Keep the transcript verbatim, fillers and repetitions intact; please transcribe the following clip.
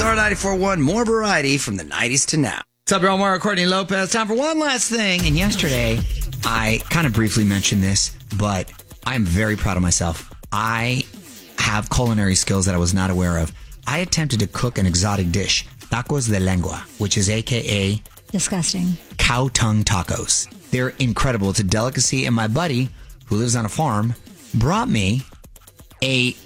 Sonora ninety-four point one, more variety from the nineties to now. What's up, Elmore? Courtney Lopez. Time for one last thing. And yesterday, I kind of briefly mentioned this, but I'm very proud of myself. I have culinary skills that I was not aware of. I attempted to cook an exotic dish, tacos de lengua, which is A K A disgusting cow tongue tacos. They're incredible. It's a delicacy. And my buddy, who lives on a farm, brought me a